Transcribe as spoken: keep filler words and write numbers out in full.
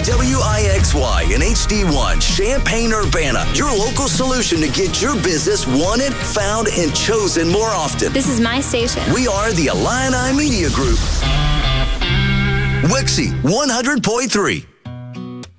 W I X Y and H D one, Champaign-Urbana, your local solution to get your business wanted, found, and chosen more often. This is my station. We are the Illini Media Group. Wixie one hundred point three.